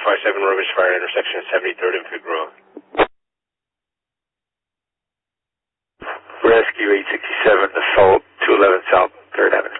257 Rivers Fire, intersection of 73rd and Figueroa. Rescue 867, assault 211 South 3rd Avenue.